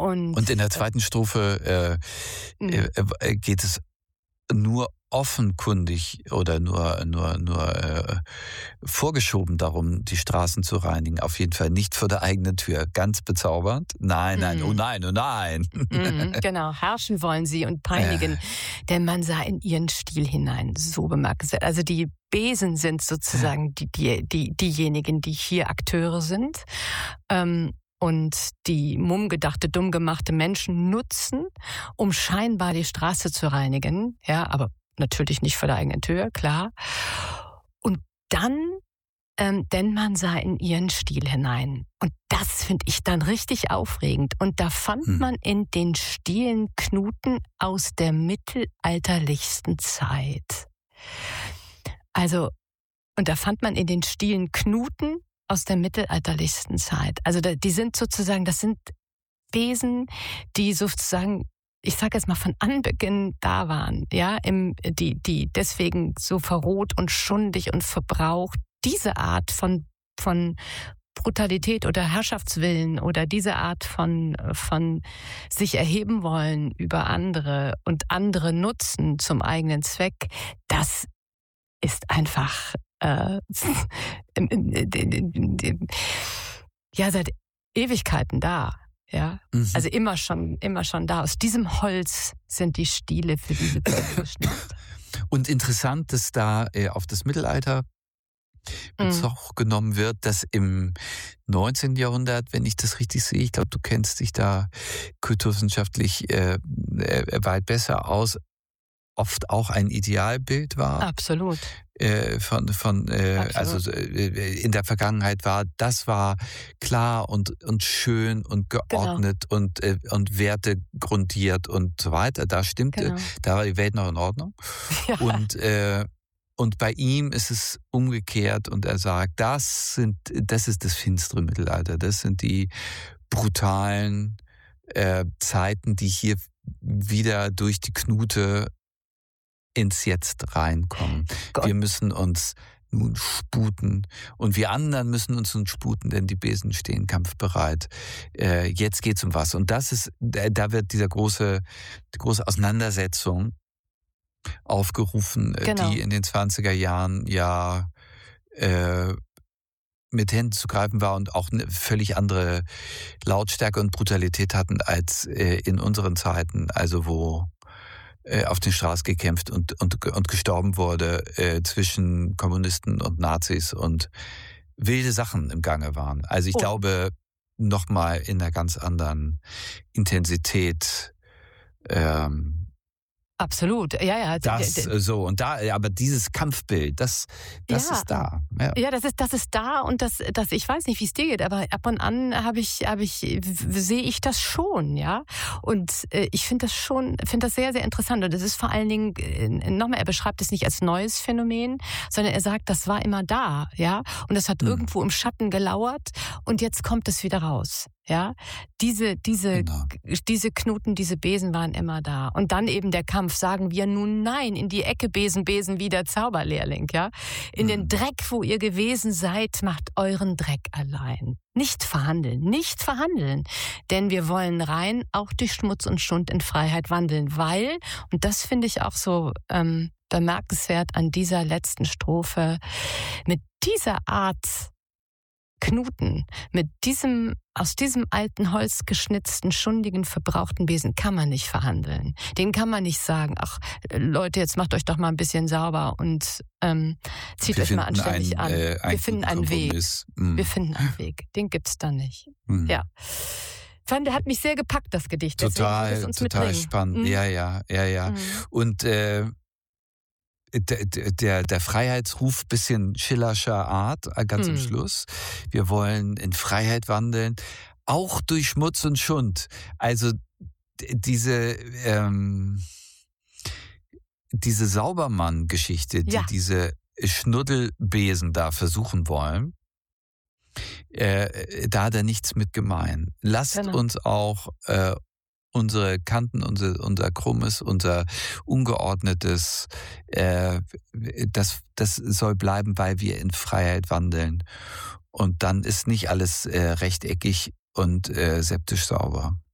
Und in der zweiten Strophe geht es nur offenkundig oder nur vorgeschoben darum, die Straßen zu reinigen. Auf jeden Fall nicht vor der eigenen Tür. Ganz bezaubernd. Nein, oh nein, oh nein. Genau, herrschen wollen sie und peinigen. Denn man sah in ihren Stil hinein. So bemerkenswert. Also die Besen sind sozusagen diejenigen, die hier Akteure sind. Und die mummgedachte, dumm gemachte Menschen nutzen, um scheinbar die Straße zu reinigen. Ja, aber natürlich nicht vor der eigenen Tür, klar. Und dann, denn man sah in ihren Stil hinein. Und das finde ich dann richtig aufregend. Und da fand man in den Stilen Knuten aus der mittelalterlichsten Zeit. Also, und da fand man in den Stilen Knuten aus der mittelalterlichsten Zeit. Also die sind sozusagen, das sind Besen, die sozusagen, ich sage jetzt mal von Anbeginn da waren, ja, die deswegen so verroht und schundig und verbraucht. Diese Art von Brutalität oder Herrschaftswillen oder diese Art von sich erheben wollen über andere und andere nutzen zum eigenen Zweck, das ist einfach ja, seit Ewigkeiten da, ja. Also immer schon da. Aus diesem Holz sind die Stile für diese Bilder geschnitzt. Und interessant, dass da auf das Mittelalter Bezug genommen wird, dass im 19. Jahrhundert, wenn ich das richtig sehe, ich glaube, du kennst dich da kulturwissenschaftlich weit besser aus, oft auch ein Idealbild war. Absolut. Also in der Vergangenheit das war klar und schön und geordnet und Werte grundiert und so weiter. Da stimmte, da war die Welt noch in Ordnung. Ja. Und bei ihm ist es umgekehrt und er sagt, das ist das finstere Mittelalter, das sind die brutalen Zeiten, die hier wieder durch die Knute ins Jetzt reinkommen. Wir müssen uns nun sputen und wir anderen müssen uns nun sputen, denn die Besen stehen kampfbereit. Jetzt geht's um was. Und das ist, da wird die große Auseinandersetzung aufgerufen, die in den 20er Jahren mit Händen zu greifen war und auch eine völlig andere Lautstärke und Brutalität hatten als in unseren Zeiten, also wo auf den Straßen gekämpft und gestorben wurde zwischen Kommunisten und Nazis und wilde Sachen im Gange waren. Also ich glaube, nochmal in einer ganz anderen Intensität. Absolut, ja. Aber dieses Kampfbild, das ist da. Ja, das ist da und das ich weiß nicht, wie es dir geht, aber ab und an sehe ich das schon, ja. Und ich finde das sehr, sehr interessant. Und das ist vor allen Dingen, nochmal, er beschreibt es nicht als neues Phänomen, sondern er sagt, das war immer da, ja. Und das hat irgendwo im Schatten gelauert und jetzt kommt es wieder raus. Ja, diese Knuten, diese Besen waren immer da. Und dann eben der Kampf, sagen wir nun nein, in die Ecke Besen wie der Zauberlehrling, ja. In den Dreck, wo ihr gewesen seid, macht euren Dreck allein. Nicht verhandeln. Denn wir wollen rein, auch durch Schmutz und Schund in Freiheit wandeln, weil, und das finde ich auch so bemerkenswert an dieser letzten Strophe, mit dieser Art Knuten, aus diesem alten Holz geschnitzten, schundigen, verbrauchten Besen kann man nicht verhandeln. Den kann man nicht sagen, ach Leute, jetzt macht euch doch mal ein bisschen sauber und zieht euch mal anständig an. Wir finden einen Weg. Wir finden einen Weg. Den gibt's da nicht. Ja. Der hat mich sehr gepackt, das Gedicht. Total spannend. Ja. Und der Freiheitsruf, bisschen Schillerscher Art, ganz am Schluss. Wir wollen in Freiheit wandeln, auch durch Schmutz und Schund. Also diese Saubermann-Geschichte, die diese Schnuddelbesen da versuchen wollen, da hat er nichts mit gemein. Lasst uns auch unsere Kanten, unser Krummes, unser Ungeordnetes, das soll bleiben, weil wir in Freiheit wandeln. Und dann ist nicht alles rechteckig und septisch sauber.